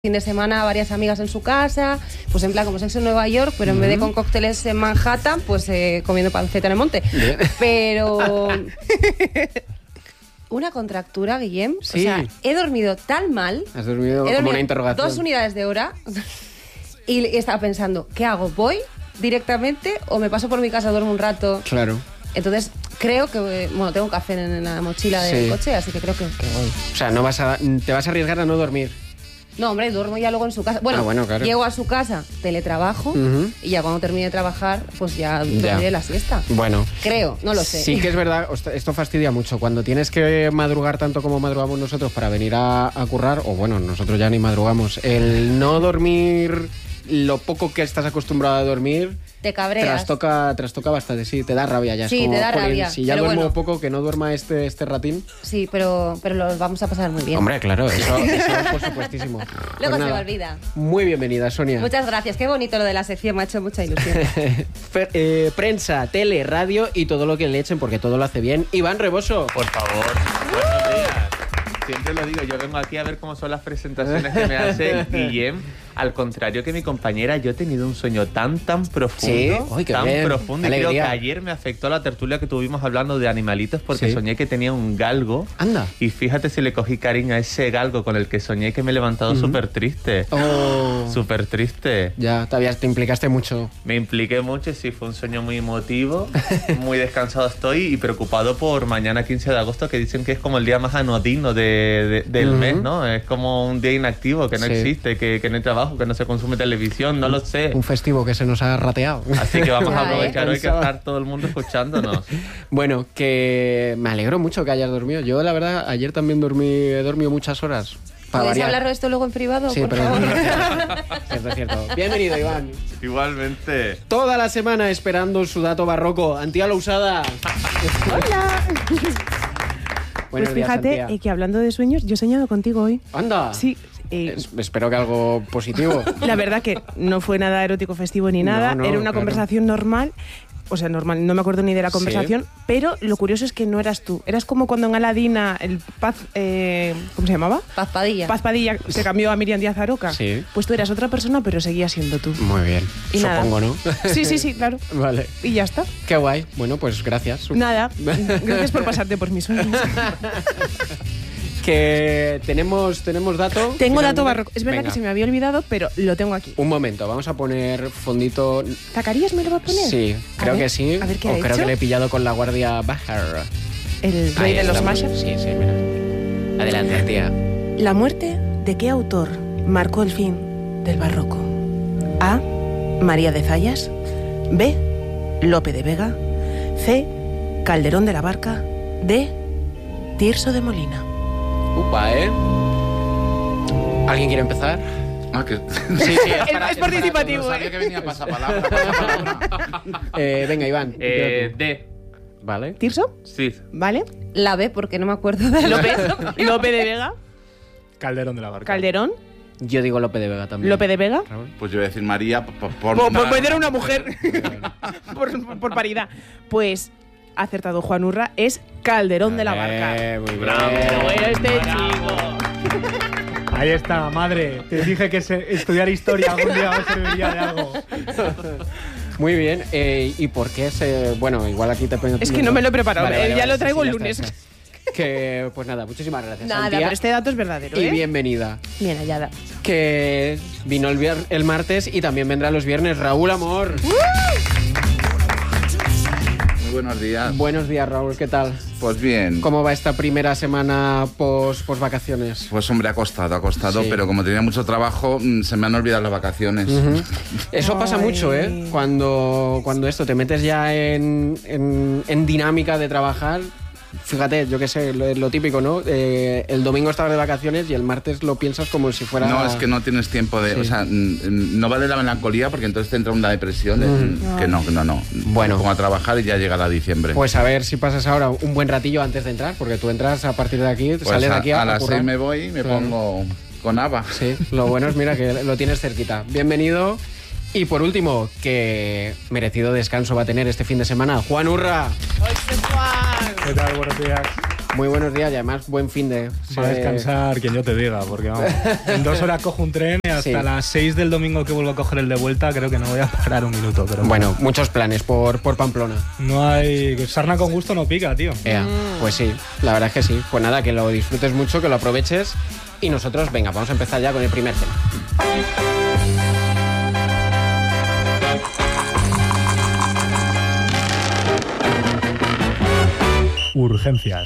fin de semana varias amigas en su casa, pues en plan como Sexo en Nueva York, pero en vez de con cócteles en Manhattan, pues comiendo panceta en el monte. Bien. Pero una contractura, Guillem. Sí. O sea, he dormido tan mal. Has dormido como una interrogación. 2 unidades de hora y estaba pensando, ¿qué hago? ¿Voy directamente o me paso por mi casa, duermo un rato? Claro. Entonces creo que, bueno, tengo un café en la mochila del coche, así que creo que voy. O sea, te vas a arriesgar a no dormir. No, hombre, duermo ya luego en su casa. Bueno, claro. Llego a su casa, teletrabajo, y ya cuando termine de trabajar, pues ya dormiré la siesta. Bueno. Creo, no lo sé. Sí que es verdad, esto fastidia mucho. Cuando tienes que madrugar tanto como madrugamos nosotros para venir a currar, o bueno, nosotros ya ni madrugamos, el no dormir lo poco que estás acostumbrado a dormir... Te cabreas. Trastoca bastante, sí, te da rabia ya. Sí, es como, te da rabia. Si ya pero duermo bueno, poco, que no duerma este ratín. Sí, pero lo vamos a pasar muy bien. Hombre, claro, eso por supuestísimo. Luego Pues se me olvida. Muy bienvenida, Sonia. Muchas gracias, qué bonito lo de la sección, me ha hecho mucha ilusión. Prensa, tele, radio y todo lo que le echen, porque todo lo hace bien. Iván Reboso. Por favor, buenos días. Siempre lo digo, yo vengo aquí a ver cómo son las presentaciones que me hace Guillem. Al contrario que mi compañera, yo he tenido un sueño tan profundo, ¿Sí? Uy, qué tan bien. profundo. Y Alegría. creo que ayer me afectó la tertulia que tuvimos hablando de animalitos porque Sí. soñé que tenía un galgo. Anda. Y fíjate si le cogí cariño a ese galgo con el que soñé, que me he levantado súper triste. Oh. Súper triste. Ya, te implicaste mucho. Me impliqué mucho y sí, fue un sueño muy emotivo. Muy descansado estoy y preocupado por mañana 15 de agosto, que dicen que es como el día más anodino del mes, ¿no? Es como un día inactivo, que no Sí. existe, que no hay trabajo, que no se consume televisión, no lo sé. Un festivo que se nos ha rateado. Así que vamos a Ya, aprovechar hoy que Pensaba. estar todo el mundo escuchándonos. Bueno, que me alegro mucho que hayas dormido. Yo, la verdad, ayer también he dormido muchas horas. Para ¿Podéis variar. hablar de esto luego en privado, Sí, por pero favor? es cierto. Bienvenido, Iván. Igualmente. Toda la semana esperando su dato barroco. Antía Lousada. Hola. Buenos Pues días, fíjate Antía. que hablando de sueños, yo he soñado contigo hoy. Anda. Sí. Espero que algo positivo. La verdad que no fue nada erótico festivo ni nada, No, era una claro. conversación normal. O sea, normal, no me acuerdo ni de la Sí. conversación, pero lo curioso es que no eras tú. Eras como cuando en Aladina el Paz... ¿cómo se llamaba? Paz Padilla. Paz Padilla se cambió a Miriam Díaz Aroca. Sí. Pues tú eras otra persona, pero seguías siendo tú. Muy bien. Y nada. Supongo, ¿no? Sí, claro. Vale. Y ya está. Qué guay. Bueno, pues gracias. Nada. Gracias por pasarte por mis sueños. Que tenemos dato. Tengo Finalmente. dato barroco. Es verdad Venga. que se me había olvidado, pero lo tengo aquí. Un momento, vamos a poner fondito. ¿Zacarías me lo va a poner? Sí, creo que sí. A ver qué o ha creo hecho. que le he pillado con la guardia baja. El rey de los mashups. Sí, mira. Adelante, tía. ¿La muerte de qué autor marcó el fin del barroco? A. María de Zayas. B. Lope de Vega. C. Calderón de la Barca. D. Tirso de Molina. Upa, ¿eh? ¿Alguien quiere empezar? Ah, que... Sí, Es participativo, No sabía ¿eh? que venía pasapalabra. Venga, Iván. D. Vale. ¿Tirso? Sí. ¿Vale? La B, porque no me acuerdo de Lope de Vega. Calderón de la Barca. Calderón. Yo digo Lope de Vega también. Lope de Vega. Raúl. Pues yo voy a decir María por Por una mujer. por paridad. Pues acertado Juan Urra, es Calderón de la Barca. Muy bien. Bravo. Pero bueno, este chico. Ahí está, madre. Te dije que estudiar historia algún día me serviría de algo. Muy bien. ¿Y por qué ese...? Bueno, igual aquí te... Es que no me lo he preparado. Vale, Ya lo sí, traigo sí, el ya lunes. está. Que, pues nada, muchísimas gracias, Nada, Antía. pero este dato es verdadero, Y ¿eh? bienvenida. Bien hallada. Que vino el martes y también vendrá los viernes. Raúl Amor. Muy buenos días. Buenos días, Raúl. ¿Qué tal? Pues bien. ¿Cómo va esta primera semana post vacaciones? Pues hombre, ha costado, Sí. pero como tenía mucho trabajo, se me han olvidado las vacaciones. Eso pasa Ay. mucho, ¿eh? Cuando esto te metes ya en dinámica de trabajar. Fíjate, yo qué sé, lo típico, ¿no? El domingo estabas de vacaciones y el martes lo piensas como si fuera... No, es que no tienes tiempo de... Sí. O sea, no vale la melancolía porque entonces te entra una depresión. Que no. Bueno. Me pongo a trabajar y ya llegará diciembre. Pues a ver si pasas ahora un buen ratillo antes de entrar, porque tú entras a partir de aquí, Pues sales de aquí a las currar. 6 me voy y me Claro. pongo con ABBA. Sí, lo bueno es, mira, que lo tienes cerquita. Bienvenido. Y por último, que merecido descanso va a tener este fin de semana Juan Urra. ¿Qué tal? Buenos días. Muy buenos días y además buen fin de... Va a descansar quien yo te diga, porque vamos, en 2 horas cojo un tren y hasta las 6 del domingo que vuelvo a coger el de vuelta creo que no voy a parar un minuto. Pero bueno, muchos planes por Pamplona. No hay... Sarna con gusto no pica, tío. Pues sí, la verdad es que sí. Pues nada, que lo disfrutes mucho, que lo aproveches y nosotros, venga, vamos a empezar ya con el primer tema. Urgencias.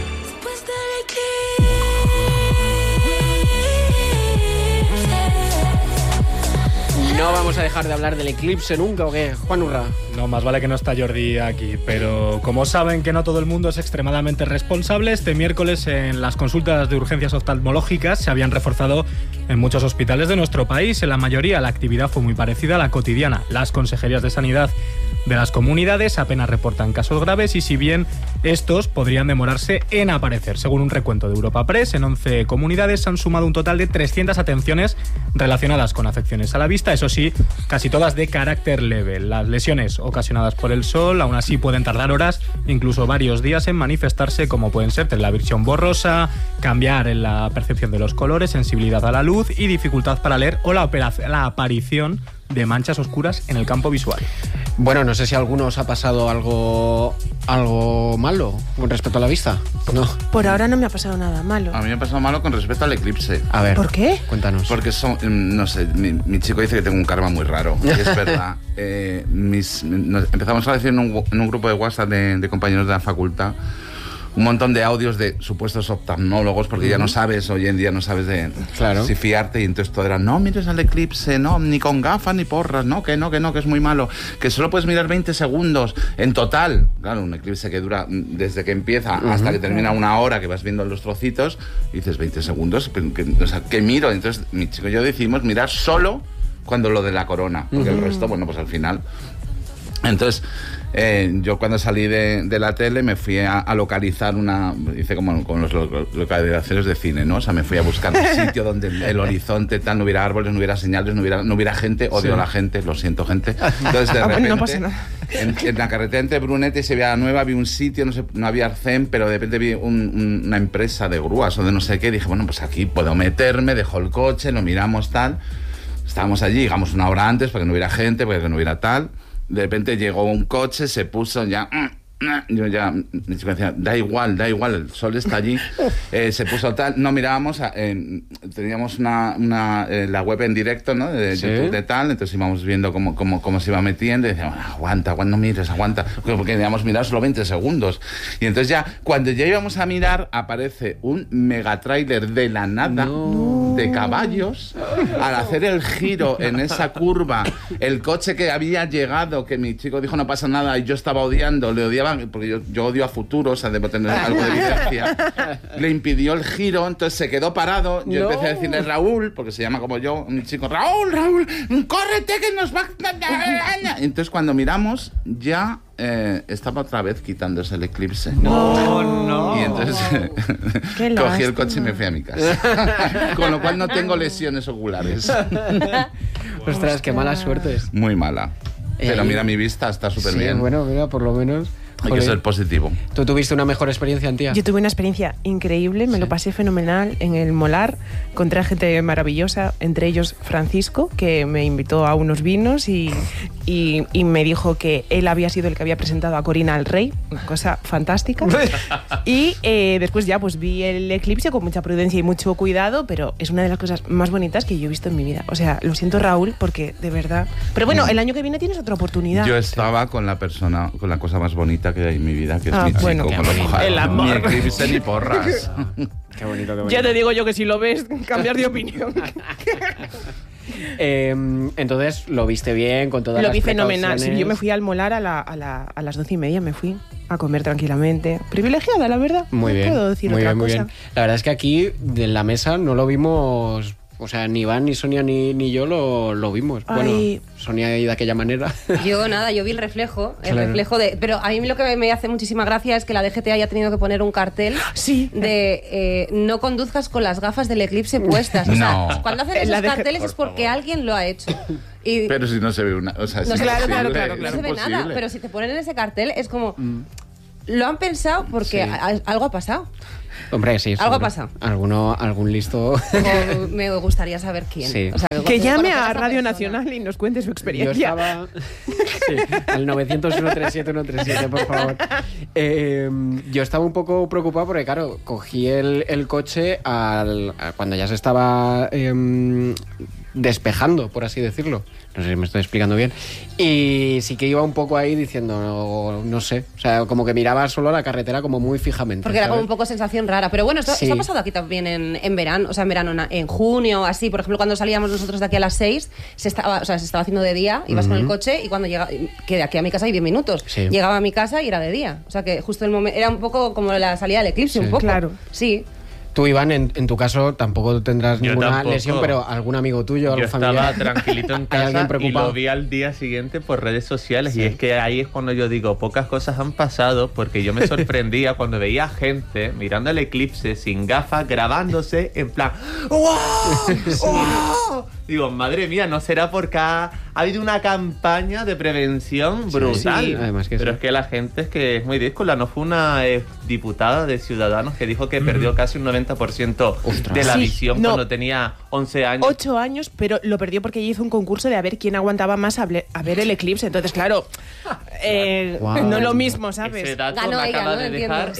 ¿No vamos a dejar de hablar del eclipse nunca o qué, Juan Urra? No, más vale que no está Jordi aquí, pero como saben que no todo el mundo es extremadamente responsable, este miércoles en las consultas de urgencias oftalmológicas se habían reforzado en muchos hospitales de nuestro país. En la mayoría la actividad fue muy parecida a la cotidiana. Las consejerías de sanidad de las comunidades apenas reportan casos graves y si bien estos podrían demorarse en aparecer. Según un recuento de Europa Press, en 11 comunidades se han sumado un total de 300 atenciones relacionadas con afecciones a la vista, eso sí, casi todas de carácter leve. Las lesiones ocasionadas por el sol aún así pueden tardar horas, incluso varios días en manifestarse, como pueden ser la visión borrosa, cambiar en la percepción de los colores, sensibilidad a la luz y dificultad para leer o la aparición de manchas oscuras en el campo visual. Bueno, no sé si a alguno os ha pasado algo malo con respecto a la vista. No. Por ahora no me ha pasado nada malo. A mí me ha pasado malo con respecto al eclipse. A ver. ¿Por qué? Cuéntanos. Porque no sé, mi chico dice que tengo un karma muy raro. Y es verdad. Empezamos a decir en un grupo de WhatsApp de compañeros de la facultad un montón de audios de supuestos oftalmólogos, porque ya no sabes, hoy en día no sabes si fiarte, y entonces todo era, no mires al eclipse, no, ni con gafas ni porras, que es muy malo, que solo puedes mirar 20 segundos en total. Claro, un eclipse que dura desde que empieza hasta que termina 1 hora, que vas viendo los trocitos, y dices 20 segundos, ¿qué miro? Entonces mi chico y yo decidimos mirar solo cuando lo de la corona, porque el resto, bueno, pues al final... Entonces, yo cuando salí de la tele me fui a localizar hice como con los localizaciones de cine, ¿no? O sea, me fui a buscar un sitio donde el horizonte tal, no hubiera árboles, no hubiera señales, no hubiera gente, odio a la gente, lo siento, gente. Entonces, de repente, no pasa nada. En la carretera entre Brunete y Sevilla Nueva vi un sitio, no había arcén, pero de repente vi una empresa de grúas o de no sé qué, dije, bueno, pues aquí puedo meterme, dejo el coche, lo miramos tal. Estábamos allí, llegamos 1 hora antes para que no hubiera gente, para que no hubiera tal. De repente llegó un coche, se puso ya... Yo ya, mi chico decía, da igual, el sol está allí. Se puso tal, no mirábamos, teníamos la web en directo, ¿no? De YouTube de tal, entonces íbamos viendo cómo se iba metiendo y decíamos, aguanta, no mires, aguanta, porque queríamos mirar solo 20 segundos. Y entonces ya, cuando ya íbamos a mirar, aparece un megatráiler de la nada, de caballos, al hacer el giro en esa curva, el coche que había llegado, que mi chico dijo no pasa nada, y yo estaba odiando, le odiaba, porque yo odio a futuro, o sea, debo tener algo de evidencia, le impidió el giro, entonces se quedó parado, yo empecé a decirle Raúl, porque se llama como yo, mi chico, Raúl, córrete que nos va... Entonces cuando miramos, ya estaba otra vez quitándose el eclipse. No. Y entonces cogí el coche y me fui a mi casa. Con lo cual no tengo lesiones oculares. Ostras, qué mala suerte es. Muy mala. Pero mira, mi vista está súper bien. Bueno, mira, por lo menos... Hay que ser positivo. ¿Tú tuviste una mejor experiencia, Antía? Yo tuve una experiencia increíble, me lo pasé fenomenal en el Molar, encontré a gente maravillosa, entre ellos Francisco, que me invitó a unos vinos y me dijo que él había sido el que había presentado a Corina al Rey, una cosa fantástica. Y después ya pues vi el eclipse con mucha prudencia y mucho cuidado, pero es una de las cosas más bonitas que yo he visto en mi vida. O sea, lo siento, Raúl, porque de verdad... Pero bueno, el año que viene tienes otra oportunidad. Yo estaba con la cosa más bonita que hay en mi vida, que es mi chico. Bueno, el amor. Ni eclipse ni porras. Qué bonito. Ya te digo yo que si lo ves, cambiar de opinión. Entonces, ¿lo viste bien con todas las precauciones? Lo vi fenomenal. Sí, yo me fui al Molar a las 12:30, me fui a comer tranquilamente. Privilegiada, la verdad. Muy bien. No puedo decir otra cosa. Bien. La verdad es que aquí, en la mesa, no lo vimos... O sea, ni Iván, ni Sonia, ni yo lo vimos. Ay. Bueno, Sonia de aquella manera. Yo vi el reflejo de... Pero a mí lo que me hace muchísima gracia es que la DGT haya tenido que poner un cartel de no conduzcas con las gafas del eclipse puestas. O sea, cuando hacen esos carteles es porque alguien lo ha hecho. Pero si no se ve una... O sea, no, es claro. imposible, No se ve nada, pero si te ponen en ese cartel es como... lo han pensado porque algo ha pasado. Hombre, sí. Algo ha pasado. Algún listo. Me gustaría saber quién. Sí. O sea, que llame a Radio Nacional y nos cuente su experiencia. Yo estaba... Sí, al 900-137-137, por favor. Yo estaba un poco preocupado porque, claro, cogí el coche cuando ya se estaba despejando, por así decirlo. No sé si me estoy explicando bien. Y sí que iba un poco ahí diciendo, no sé, o sea, como que miraba solo la carretera como muy fijamente. Porque era como un poco sensación rara. Pero bueno, esto ha pasado aquí también en verano, o sea, en junio, así. Por ejemplo, cuando salíamos nosotros de aquí a las 6, se estaba haciendo de día, ibas con el coche y cuando llegaba, que de aquí a mi casa hay 10 minutos, llegaba a mi casa y era de día. O sea, que justo el momento, era un poco como la salida del eclipse, un poco. Claro. Sí. Tú, Iván, en tu caso tampoco tendrás ninguna lesión, pero algún amigo tuyo, algún familiar. Yo estaba tranquilito en casa y lo vi al día siguiente por redes sociales y es que ahí es cuando yo digo, pocas cosas han pasado, porque yo me sorprendía cuando veía gente mirando el eclipse sin gafas, grabándose en plan ¡wow! ¡wow! Digo, madre mía, ¿no será porque ha habido una campaña de prevención brutal? Sí, además que pero es que la gente es muy díscola. No fue una diputada de Ciudadanos que dijo que perdió casi un 90% de la visión cuando tenía 11 años. 8 años, pero lo perdió porque ella hizo un concurso de a ver quién aguantaba más a ver el eclipse. Entonces, claro, no lo mismo, ¿sabes? Ese dato ganó me ella, acaba ¿no? de dejar...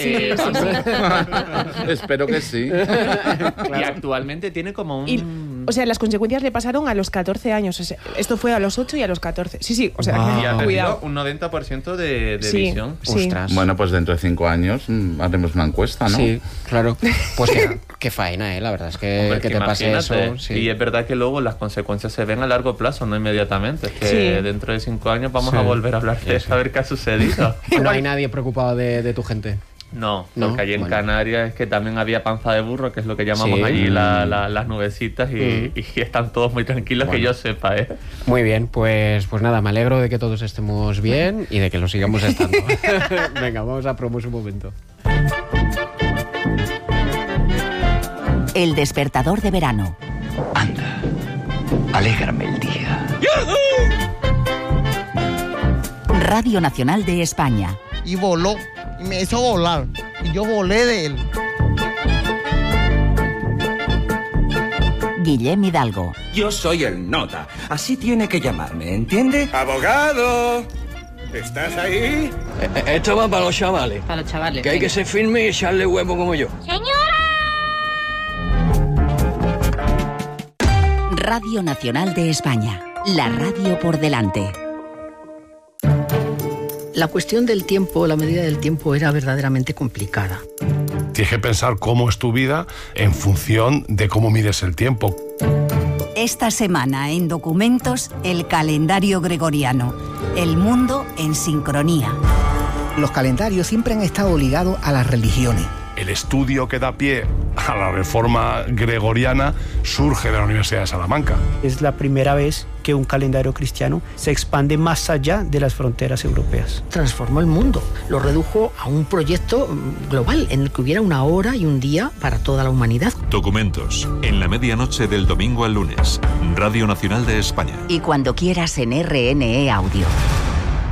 Espero que sí. Y actualmente tiene como un... O sea, las consecuencias le pasaron a los 14 años. O sea, esto fue a los 8 y a los 14. Sí, o sea, Y ha cuidado. perdido un 90% de visión. Sí. Ostras. Bueno, pues dentro de 5 años haremos una encuesta, ¿no? Sí, claro. Pues qué faena, la verdad es que, Hombre, que te pase imagínate. eso. Sí. Y es verdad que luego las consecuencias se ven a largo plazo, no inmediatamente. Es que dentro de 5 años vamos a volver a hablar de eso, a ver qué ha sucedido. No hay nadie preocupado de tu gente. No, porque allí en Canarias es que también había panza de burro, que es lo que llamamos allí las nubecitas, y están todos muy tranquilos, que yo sepa, ¿eh? Muy bien, pues nada, me alegro de que todos estemos bien y de que lo sigamos estando. Venga, vamos a promos un momento. El despertador de verano. Anda, alégrame el día. Radio Nacional de España. Y voló, y me hizo volar, y yo volé de él. Guillem Hidalgo. Yo soy el nota, así tiene que llamarme, ¿entiende? ¡Abogado! ¿Estás ahí? Esto va para los chavales. Para los chavales. Que hay que ser firme y echarle huevo como yo. Radio Nacional de España. La radio por delante. La cuestión del tiempo, la medida del tiempo era verdaderamente complicada. Tienes que pensar cómo es tu vida en función de cómo mides el tiempo. Esta semana en Documentos, el calendario gregoriano. El mundo en sincronía. Los calendarios siempre han estado ligados a las religiones. El estudio que da pie a la reforma gregoriana surge de la Universidad de Salamanca. Es la primera vez que un calendario cristiano se expande más allá de las fronteras europeas. Transformó el mundo, lo redujo a un proyecto global en el que hubiera una hora y un día para toda la humanidad. Documentos, en la medianoche del domingo al lunes, Radio Nacional de España. Y cuando quieras en RNE Audio.